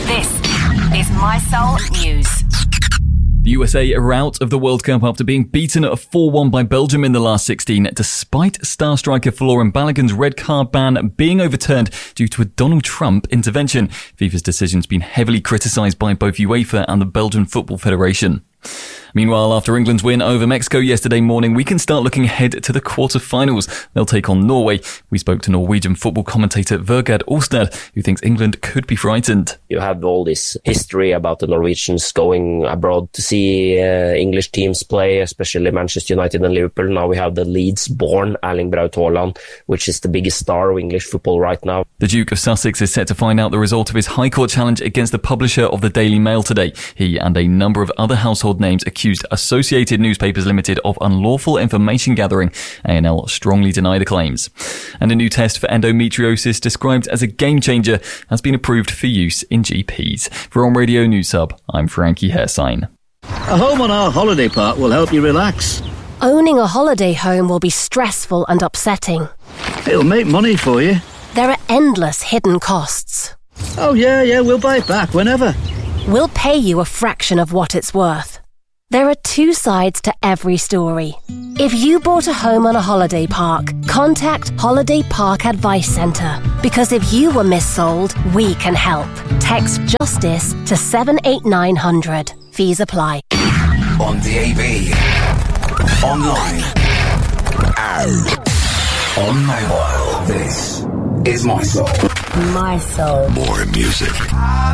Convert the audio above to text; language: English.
This is My Soul News. The USA are out of the World Cup after being beaten 4-1 by Belgium in the last 16, despite star striker Folarin Balogun's red card ban being overturned due to a Donald Trump intervention. FIFA's decision's been heavily criticised by both UEFA and the Belgian Football Federation. Meanwhile, after England's win over Mexico yesterday morning, we can start looking ahead to the quarter-finals. They'll take on Norway. We spoke to Norwegian football commentator Vegard Ostad, who thinks England could be frightened. You have all this history about the Norwegians going abroad to see English teams play, especially Manchester United and Liverpool. Now we have the Leeds-born Erling Braut Haaland, which is the biggest star of English football right now. The Duke of Sussex is set to find out the result of his High Court challenge against the publisher of the Daily Mail today. He and a number of other household names accused Associated Newspapers Limited of unlawful information gathering. A&L strongly deny the claims. And a new test for endometriosis described as a game changer has been approved for use in GPs. For On Radio News Hub, I'm Frankie Hersign. A home on our holiday park will help you relax. Owning a holiday home will be stressful and upsetting. It'll make money for you. There are endless hidden costs. Oh yeah, we'll buy it back whenever. We'll pay you a fraction of what it's worth. There are two sides to every story. If you bought a home on a holiday park, contact Holiday Park Advice Centre. Because if you were missold, we can help. Text JUSTICE to 78900. Fees apply. On DAB, online, and on mobile. This is My Soul. My Soul. More music.